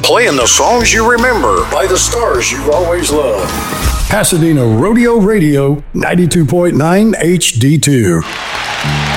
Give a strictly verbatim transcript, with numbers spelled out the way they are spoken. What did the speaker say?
playing the songs you remember by the stars you've always loved. Pasadena Rodeo Radio, ninety-two point nine H D two.